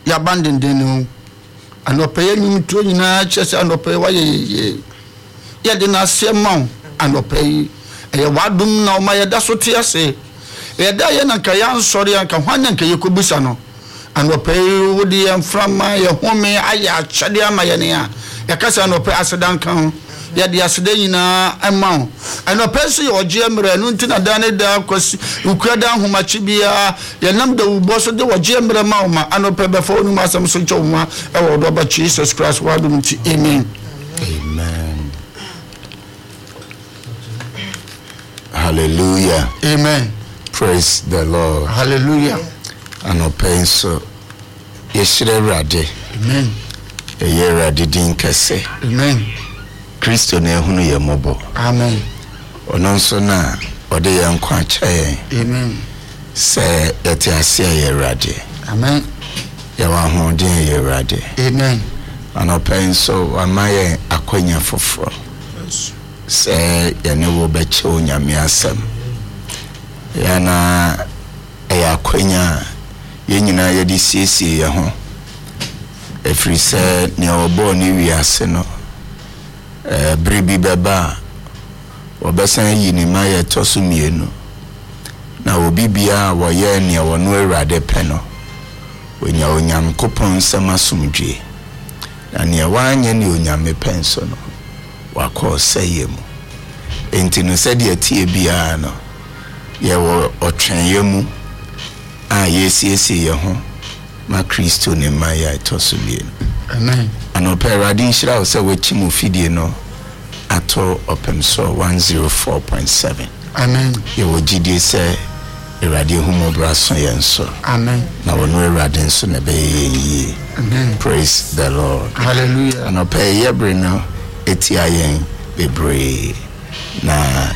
ya bandin denu anope nyum to nyina chese anope waye ya de na asema anope e wadum na o ma yeda so te ase e da ye na kan ya nsori an kan hwan kan ye kobusa no anope wodi en frama ye home aya chade ama ye ne a ya kasa anope asedan kan ya de asede nyina ema anope so ye oje emre no ntina da ne da kwasi ukrada homachi bia ye nam da ubo so de oje emre ma o ma anope be fo nu masam so choma e wo do ba Jesus Christ wadum ti amen. Amen. Hallelujah. Amen. Praise the Lord. Hallelujah. Anope so yeshire rade. Amen. Ye rade din kase. Amen. Kristo na ehunu ye mobo. Amen. Ono nso na ode ye nkwa chae. Amen. Se yete ase ye rade. Amen. Ya wa ho din ye rade. Amen. Anope so amaye akonya foforo. Yes. Se yene wo beche onyame asem. Yana akonya ye nyina ye di siesie ye ho. Efri se ne obo ni wiase no bribi beba obesan yi ni maye tosu mienu na obi bia wo ye ne wono awurade pe no onya onyam kopon sama sumdwe na ne wanye ne onyame penso no wakọ sayemu enti no se de atie bia no ye wo otwen ye mu a yesiesie ye ho ma Kristo ne maye tosu mienu. Amen. Anope radin shira se wachimu fidie no ato opemso 104.7. Amen. Ye wogidi se irade humo braso yenso. Amen. Na wono irade nso na be yi. Amen. Praise the Lord. Hallelujah. Anope yebre no eti ayen bebre na